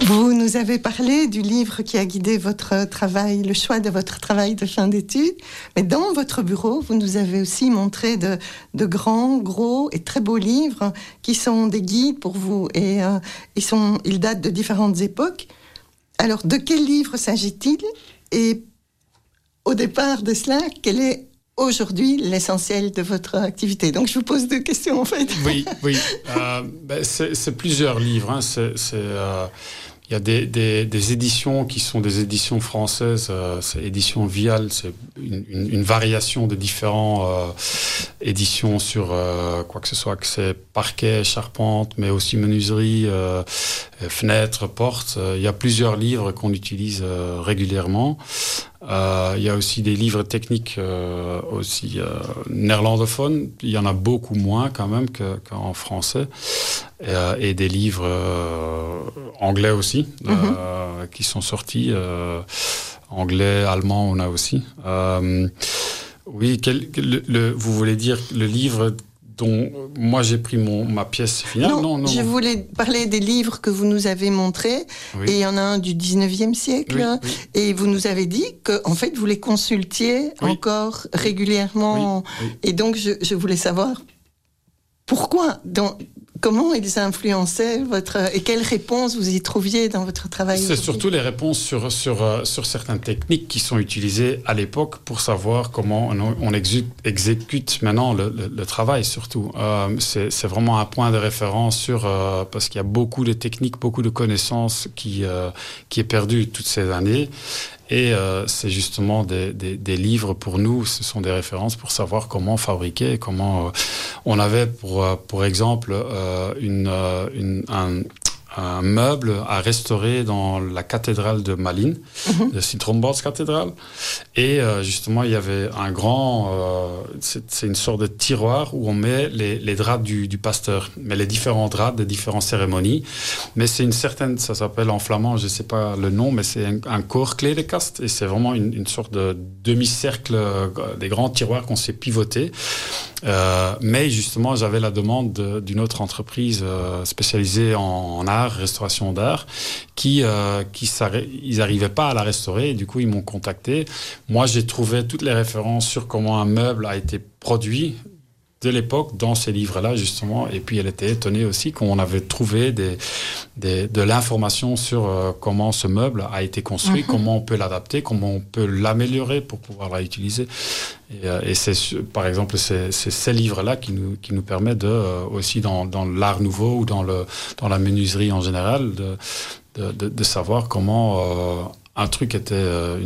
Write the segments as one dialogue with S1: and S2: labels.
S1: Vous nous avez parlé du livre qui a guidé votre travail, le choix de votre travail de fin d'études. Mais dans votre bureau, vous nous avez aussi montré de grands, gros et très beaux livres qui sont des guides pour vous. Et ils datent de différentes époques. Alors, de quel livre s'agit-il? Et au départ de cela, quel est aujourd'hui l'essentiel de votre activité? Donc, je vous pose deux questions, en fait.
S2: Oui. C'est plusieurs livres. Hein. Il y a des éditions qui sont des éditions françaises. C'est Édition Vial. C'est une variation de différentes éditions sur quoi que ce soit, que c'est parquet, charpente, mais aussi menuiserie, fenêtres, portes. Il y a plusieurs livres qu'on utilise régulièrement. Il y a aussi des livres techniques aussi néerlandophones. Il y en a beaucoup moins quand même qu'en français. Et des livres anglais aussi qui sont sortis. Anglais, allemand, on a aussi. Oui, vous voulez dire le livre dont moi j'ai pris ma pièce finale? Non,
S1: je voulais parler des livres que vous nous avez montrés. Oui. Et il y en a un du 19e siècle. Oui. Et vous nous avez dit que, en fait, vous les consultiez encore régulièrement. Oui. Et donc, je voulais savoir pourquoi, comment ils influençaient et quelles réponses vous y trouviez dans votre travail?
S2: C'est surtout les réponses sur certaines techniques qui sont utilisées à l'époque pour savoir comment on exécute maintenant le travail, surtout. C'est vraiment un point de référence parce qu'il y a beaucoup de techniques, beaucoup de connaissances qui est perdu toutes ces années. Et c'est justement des livres pour nous, ce sont des références pour savoir comment fabriquer, comment on avait pour exemple un meuble à restaurer dans la cathédrale de Malines, de Sint-Romboldskathédrale. Et justement, il y avait un grand... c'est une sorte de tiroir où on met les draps du pasteur, mais les différents draps des différentes cérémonies. Mais c'est une certaine... Ça s'appelle en flamand, je ne sais pas le nom, mais c'est un koorkledekast. Et c'est vraiment une sorte de demi-cercle, des grands tiroirs qu'on sait pivoter. Mais justement, j'avais la demande d'une autre entreprise spécialisée en art, restauration d'art, ils n'arrivaient pas à la restaurer et du coup ils m'ont contacté. Moi j'ai trouvé toutes les références sur comment un meuble a été produit de l'époque dans ces livres-là justement, et puis elle était étonnée aussi qu'on avait trouvé de l'information sur comment ce meuble a été construit, comment on peut l'adapter, comment on peut l'améliorer pour pouvoir la utiliser. Et c'est par exemple c'est ces livres-là qui nous permettent aussi dans l'art nouveau ou dans la menuiserie en général de savoir comment un truc était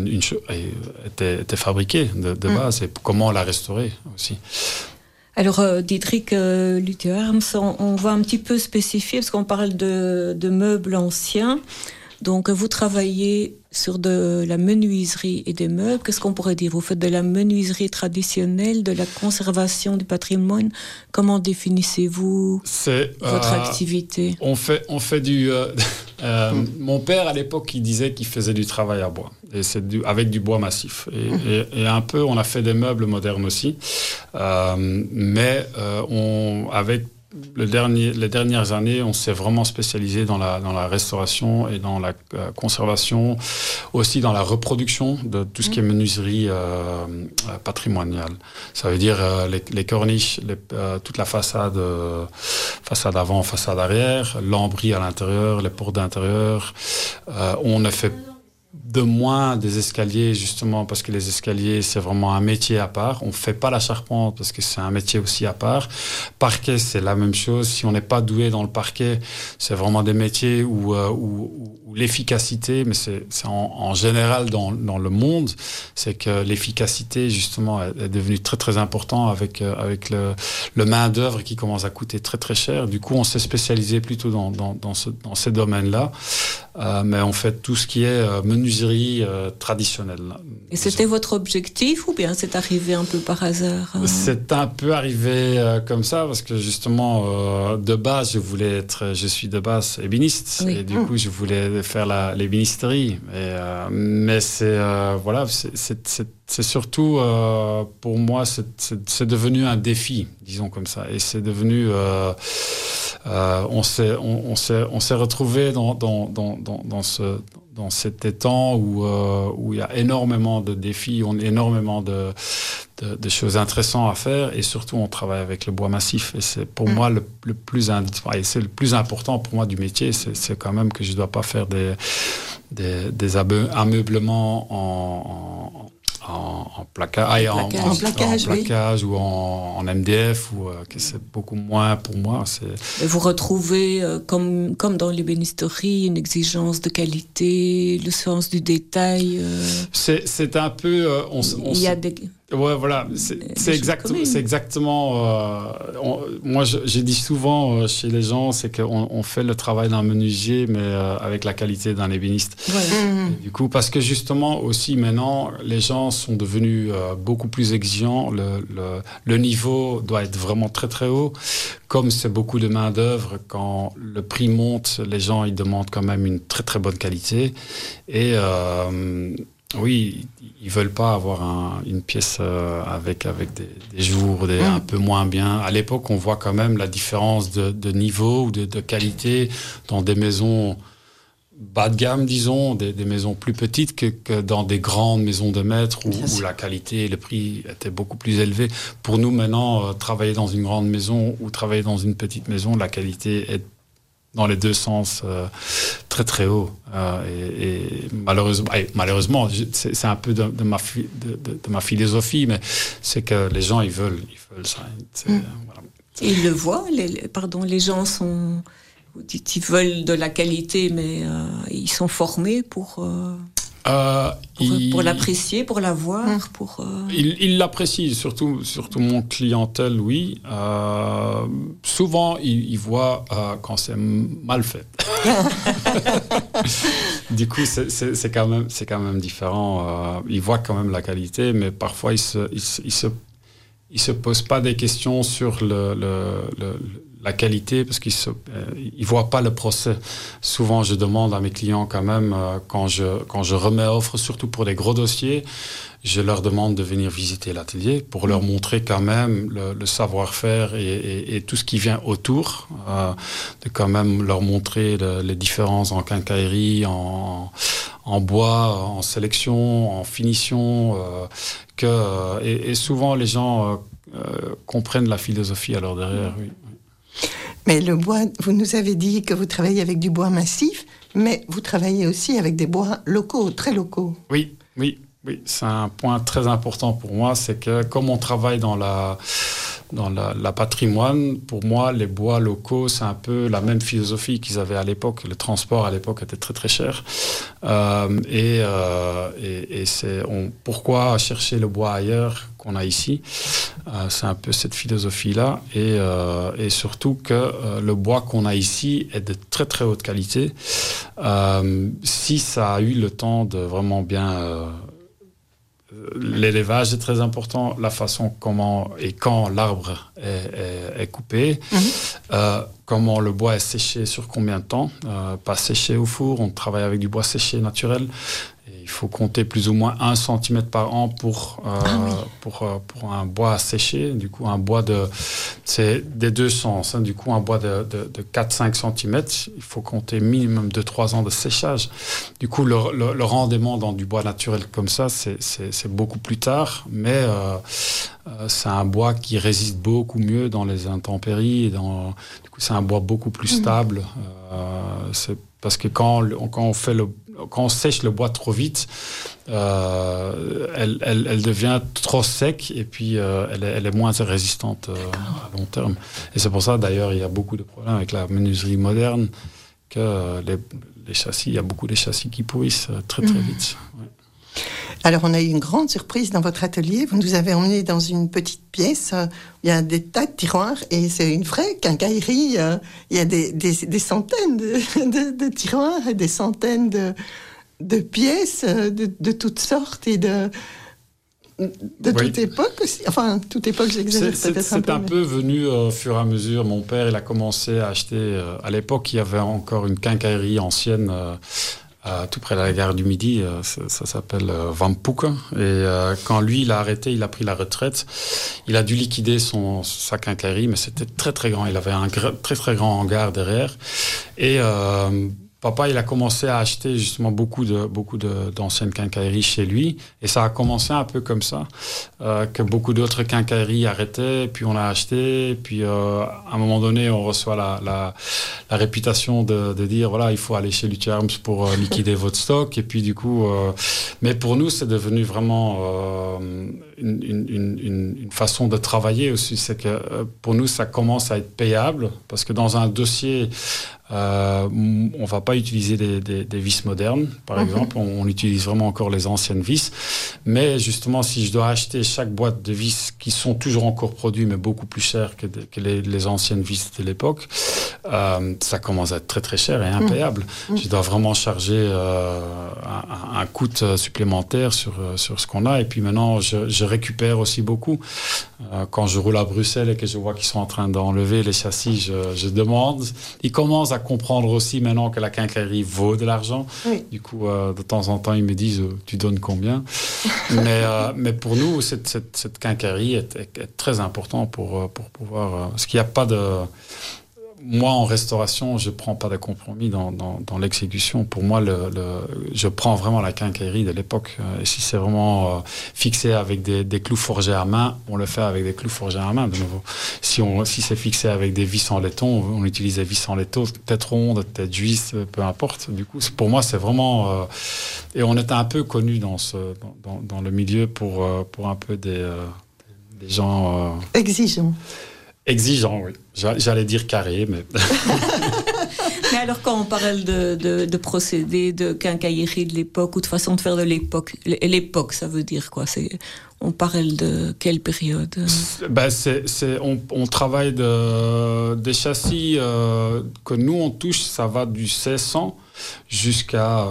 S2: fabriqué de base et comment la restaurer aussi.
S3: Alors, Diederik Luthe-Harms, on va un petit peu spécifier, parce qu'on parle de meubles anciens. Donc, vous travaillez sur de la menuiserie et des meubles. Qu'est-ce qu'on pourrait dire? Vous faites de la menuiserie traditionnelle, de la conservation du patrimoine. Comment définissez-vous votre activité?
S2: On fait du... mon père, à l'époque, il disait qu'il faisait du travail à bois. Et c'est avec du bois massif. Et un peu, on a fait des meubles modernes aussi. Mais avec les dernières années, on s'est vraiment spécialisé dans la restauration et dans la conservation, aussi dans la reproduction de tout ce qui est menuiserie patrimoniale. Ça veut dire les corniches, toute la façade avant, façade arrière, lambris à l'intérieur, les portes d'intérieur. On ne fait de moins des escaliers, justement, parce que les escaliers, c'est vraiment un métier à part. On ne fait pas la charpente, parce que c'est un métier aussi à part. Parquet, c'est la même chose. Si on n'est pas doué dans le parquet, c'est vraiment des métiers où l'efficacité, mais c'est en général dans le monde, c'est que l'efficacité, justement, est devenue très, très importante avec le main-d'œuvre qui commence à coûter très, très cher. Du coup, on s'est spécialisé plutôt dans ces domaines-là. Mais on fait tout ce qui est menuiserie traditionnelle.
S3: Et c'était votre objectif ou bien c'est arrivé un peu par hasard?
S2: C'est un peu arrivé comme ça parce que justement, de base, je suis de base ébéniste. Oui. Et du coup, je voulais faire l'ébénisterie. Mais c'est surtout, pour moi, c'est devenu un défi, disons comme ça. Et c'est devenu on s'est retrouvé dans cet étang où il y a énormément de défis, énormément de choses intéressantes à faire, et surtout on travaille avec le bois massif, et c'est pour moi le plus important pour moi du métier, c'est quand même que je ne dois pas faire des ameublements en plaquage ou en MDF, ou que c'est beaucoup moins pour moi.
S3: Vous retrouvez, comme dans l'ébénisterie, une exigence de qualité, le sens du détail.
S2: C'est un peu...
S3: il y a des...
S2: Ouais, voilà, c'est exactement. Moi, j'ai dit souvent chez les gens, c'est qu'on fait le travail d'un menuisier, mais avec la qualité d'un ébéniste. Voilà. Du coup, parce que justement aussi maintenant, les gens sont devenus beaucoup plus exigeants. Le niveau doit être vraiment très très haut. Comme c'est beaucoup de main d'œuvre, quand le prix monte, les gens ils demandent quand même une très très bonne qualité. Et oui, ils veulent pas avoir une pièce avec des jours un peu moins bien. À l'époque, on voit quand même la différence de niveau ou de qualité dans des maisons bas de gamme, disons, des maisons plus petites que dans des grandes maisons de maître où la qualité et le prix étaient beaucoup plus élevés. Pour nous, maintenant, travailler dans une grande maison ou travailler dans une petite maison, la qualité est dans les deux sens très très haut, et malheureusement c'est un peu de ma philosophie, mais c'est que les gens ils veulent ça. Voilà.
S3: Et ils le voient, les gens sont, vous dites, ils veulent de la qualité, mais ils sont formés pour l'apprécier, pour la voir,
S2: Il l'apprécie, surtout mon clientèle, oui. Souvent, il voit quand c'est mal fait. Du coup, c'est quand même différent. Il voit quand même la qualité, mais parfois, il se pose pas des questions sur la qualité, parce qu'ils ne voient pas le procès. Souvent, je demande à mes clients quand même, quand je remets offre, surtout pour des gros dossiers, je leur demande de venir visiter l'atelier pour leur montrer quand même le savoir-faire et tout ce qui vient autour, de quand même leur montrer les différences en quincaillerie, en bois, en sélection, en finition, et souvent les gens comprennent la philosophie alors derrière, oui.
S1: Mais le bois, vous nous avez dit que vous travaillez avec du bois massif, mais vous travaillez aussi avec des bois locaux, très locaux.
S2: Oui, c'est un point très important pour moi, c'est que comme on travaille dans la patrimoine, pour moi, les bois locaux, c'est un peu la même philosophie qu'ils avaient à l'époque. Le transport à l'époque était très très cher. Pourquoi chercher le bois ailleurs qu'on a ici? C'est un peu cette philosophie-là. Et surtout que le bois qu'on a ici est de très très haute qualité. Si ça a eu le temps de vraiment bien... l'élevage est très important, la façon comment et quand l'arbre est coupé, comment le bois est séché, sur combien de temps, pas séché au four, on travaille avec du bois séché naturel. Et il faut compter plus ou moins 1 cm par an pour un bois séché. Du coup, un bois c'est des deux sens. Du coup, un bois de 4-5 cm, il faut compter minimum de 3 ans de séchage. Du coup, le rendement dans du bois naturel comme ça, c'est beaucoup plus tard. Mais c'est un bois qui résiste beaucoup mieux dans les intempéries. Du coup, c'est un bois beaucoup plus stable. C'est parce que quand on sèche le bois trop vite, elle devient trop sec, et puis elle est moins résistante à long terme. Et c'est pour ça, d'ailleurs, il y a beaucoup de problèmes avec la menuiserie moderne, que les châssis, il y a beaucoup de châssis qui pourrissent très très vite. Ouais.
S1: Alors, on a eu une grande surprise dans votre atelier. Vous nous avez emmenés dans une petite pièce. Il y a des tas de tiroirs et c'est une vraie quincaillerie. Il y a des centaines de tiroirs et des centaines de pièces de toutes sortes et de toute époque aussi. Enfin, toute époque, j'exagère peut-être un peu.
S2: C'est un peu venu au fur et à mesure. Mon père, il a commencé à acheter... à l'époque, il y avait encore une quincaillerie ancienne tout près de la gare du Midi. Ça s'appelle Vampuke. Et quand lui, il a arrêté, il a pris la retraite, il a dû liquider sa quincaillerie, mais c'était très très grand. Il avait un très très grand hangar derrière. Et papa, il a commencé à acheter justement beaucoup d'anciennes quincailleries chez lui. Et ça a commencé un peu comme ça, que beaucoup d'autres quincailleries arrêtaient, puis on a acheté. Puis à un moment donné, on reçoit la réputation de dire, voilà, il faut aller chez Luthier Harms pour liquider votre stock. Et puis du coup, mais pour nous, c'est devenu vraiment une façon de travailler aussi. C'est que pour nous, ça commence à être payable, parce que dans un dossier, on va pas utiliser des vis modernes, par exemple. On utilise vraiment encore les anciennes vis. Mais justement, si je dois acheter chaque boîte de vis qui sont toujours encore produits, mais beaucoup plus chères que les anciennes vis de l'époque, ça commence à être très très cher et impayable. Je dois vraiment charger un coût supplémentaire sur ce qu'on a. Et puis maintenant, je récupère aussi beaucoup. Quand je roule à Bruxelles et que je vois qu'ils sont en train d'enlever les châssis, je demande. Ils commencent à comprendre aussi maintenant que la quincaillerie vaut de l'argent. Oui. Du coup, de temps en temps, ils me disent « tu donnes combien ?» mais pour nous, cette quincaillerie est très importante pour pouvoir... parce qu'il n'y a pas de... Moi, en restauration, je ne prends pas de compromis dans l'exécution. Pour moi, je prends vraiment la quincaillerie de l'époque. Et si c'est vraiment fixé avec des clous forgés à main, on le fait avec des clous forgés à main, de nouveau. Si c'est fixé avec des vis en laiton, on utilise des vis en laiton, tête ronde, tête juice, peu importe. Du coup, pour moi, c'est vraiment... et on était un peu connus dans le milieu pour un peu des gens...
S1: Exigeants.
S2: Exigeant, oui. J'allais dire carré, mais...
S3: Mais alors, quand on parle de procédés, de quincaillerie de l'époque, ou de façon de faire de l'époque, ça veut dire quoi? On parle de quelle période?
S2: On travaille des châssis que nous, on touche, ça va du 1600 jusqu'à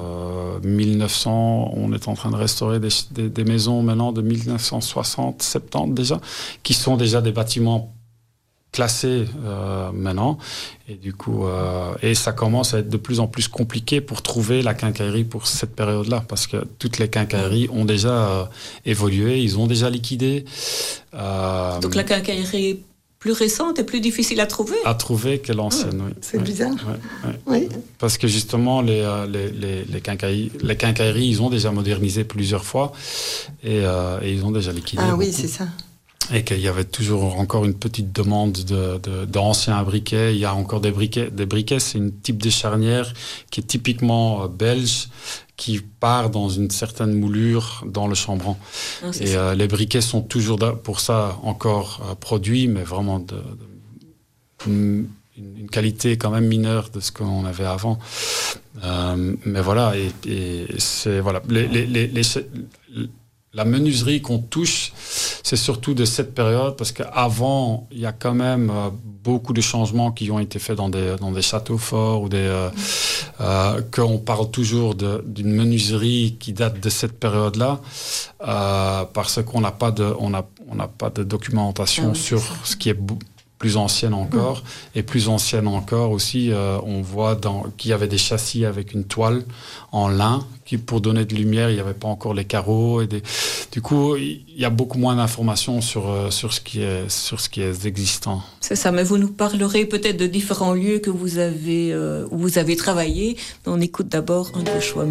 S2: 1900. On est en train de restaurer des maisons maintenant de 1960, 70 déjà, qui sont déjà des bâtiments classés maintenant, et du coup et ça commence à être de plus en plus compliqué pour trouver la quincaillerie pour cette période-là, parce que toutes les quincailleries ont déjà évolué, ils ont déjà liquidé.
S3: Donc la quincaillerie plus récente est plus difficile à trouver
S2: que l'ancienne. Oui.
S1: C'est bizarre.
S2: Oui. Parce que justement les quincailleries, ils ont déjà modernisé plusieurs fois et ils ont déjà liquidé.
S1: Ah oui, c'est ça.
S2: Et qu'il y avait toujours encore une petite demande d'anciens briquets. Il y a encore des briquets. Des briquets, c'est un type de charnière qui est typiquement belge, qui part dans une certaine moulure dans le chambranle. Les briquets sont toujours pour ça encore produits, mais vraiment une qualité quand même mineure de ce qu'on avait avant. Mais voilà, et c'est voilà. La menuiserie qu'on touche, c'est surtout de cette période, parce qu'avant, il y a quand même beaucoup de changements qui ont été faits dans des châteaux forts, ou qu'on parle toujours d'une menuiserie qui date de cette période-là, parce qu'on n'a pas de documentation sur ce qui est plus ancienne encore, et plus ancienne encore aussi, on voit qu'il y avait des châssis avec une toile en lin, qui pour donner de lumière, il n'y avait pas encore les carreaux. Du coup, il y a beaucoup moins d'informations sur ce qui est existant.
S3: C'est ça, mais vous nous parlerez peut-être de différents lieux que vous avez où vous avez travaillé. On écoute d'abord un de vos choix.